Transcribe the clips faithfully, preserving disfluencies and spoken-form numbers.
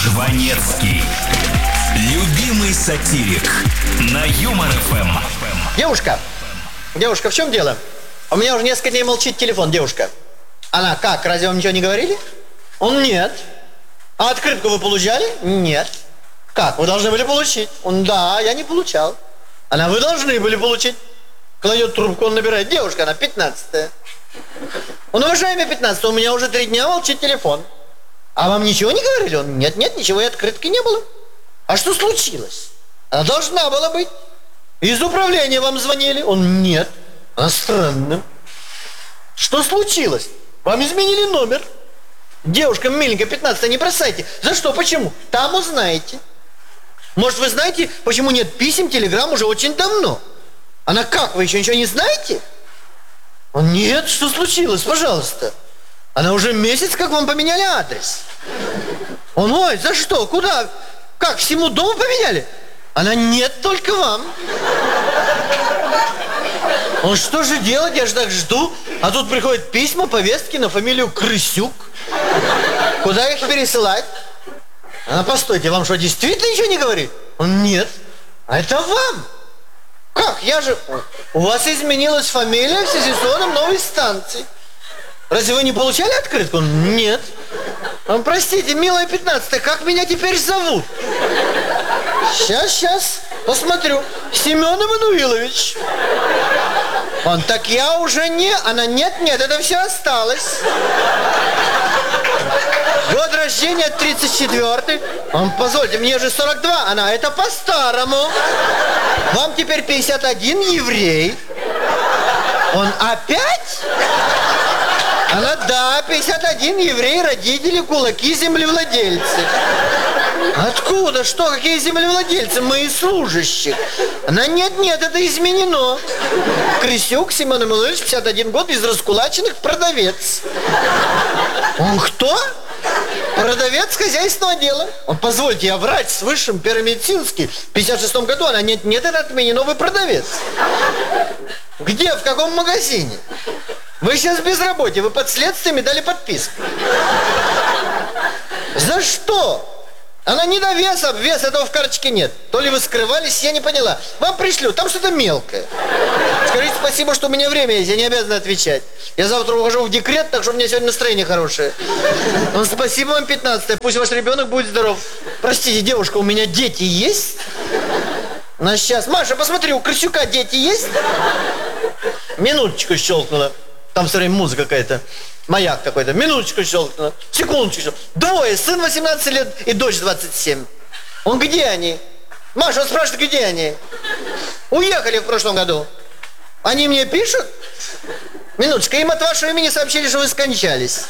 Жванецкий. Любимый сатирик. На Юмор эф эм. Девушка, девушка, в чем дело? У меня уже несколько дней молчит телефон, девушка. Она как, разве вам ничего не говорили? Он нет. А открытку вы получали? Нет. Как, вы должны были получить? Он, да, я не получал. Она, вы должны были получить. Кладет трубку, он набирает. Девушка, она пятнадцатая. Он, уважаемый пятнадцатая, у меня уже три дня молчит телефон. А вам ничего не говорили? Он, нет, нет, ничего, и открытки не было. А что случилось? Она должна была быть. Из управления вам звонили? Он, нет. А странно. Что случилось? Вам изменили номер. Девушка миленькая, пятнадцатая, не бросайте. За что, почему? Там узнаете. Может, вы знаете, почему нет писем, телеграмм уже очень давно? Она, как, вы еще ничего не знаете? Он, нет, что случилось, пожалуйста? Она, уже месяц, как вам поменяли адрес. Он, ой, за что, куда? Как, всему дому поменяли? Она, нет, только вам. Он, что же делать, я же так жду. А тут приходят письма, повестки на фамилию Крысюк. Куда их пересылать? Она, постойте, вам что, действительно ничего не говорит? Он, нет. А это вам. Как, я же... У вас изменилась фамилия в связи с вводом новой станции. Разве вы не получали открытку? Он, нет. Он, простите, милая пятнадцатая, как меня теперь зовут? Сейчас, сейчас, посмотрю. Семен Эммануилович. Он, так я уже не... Она, нет, нет, это все осталось. Год рождения тридцать четвёртый. Он, позвольте, мне же сорок два. Она, это по-старому. Вам теперь пятьдесят один, еврей. Он, опять? Она, да, пятьдесят один, еврей, родители, кулаки, землевладельцы. Откуда? Что? Какие землевладельцы? Мы из служащих. Она, нет, нет, это изменено. Крысюк Семен Эммануилович, пятьдесят один год, из раскулаченных, продавец. Он кто? Продавец хозяйственного дела. Он, позвольте, я врач с высшим первомедицинским. В пятьдесят шестом году она, нет, нет, это отменено, вы продавец. Где, в каком магазине? Вы сейчас в безработе, вы под следствием и дали подписку. За что? Она не довес, обвес, этого в карточке нет. То ли вы скрывались, я не поняла. Вам пришлю, там что-то мелкое. Скажите спасибо, что у меня время есть, я не обязан отвечать. Я завтра ухожу в декрет, так что у меня сегодня настроение хорошее. Ну, спасибо вам, пятнадцатая, пусть ваш ребенок будет здоров. Простите, девушка, у меня дети есть? На сейчас. Маша, посмотри, у Крысюка дети есть? Минуточку щелкнула. Там все время музыка какая-то. Маяк какой-то. Минуточку щелкнула. Секундочку щелкнула. Двое. Сын восемнадцать лет и дочь двадцать семь. Он, где они? Маша, он спрашивает, где они? Уехали в прошлом году. Они мне пишут? Минуточку. Им от вашего имени сообщили, что вы скончались.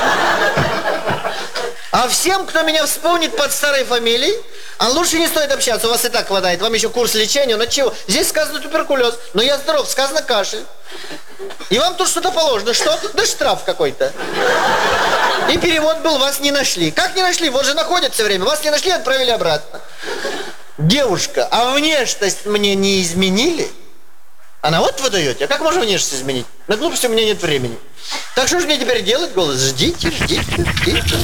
А всем, кто меня вспомнит под старой фамилией, а лучше не стоит общаться, у вас и так хватает. Вам еще курс лечения, но чего? Здесь сказано туберкулез, но я здоров, сказано кашель. И вам тут что-то положено. Что? Да штраф какой-то. И перевод был, вас не нашли. Как не нашли? Вот же находят все время. Вас не нашли, отправили обратно. Девушка, а внешность мне не изменили? Она, вот вы даете. А как можно внешность изменить? На глупости у меня нет времени. Так что же мне теперь делать, голос? Ждите, ждите, ждите.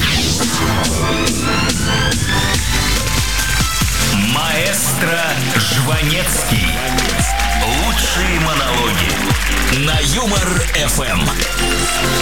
Маэстро Жванецкий. Лучшие монологи. На Юмор эф эм.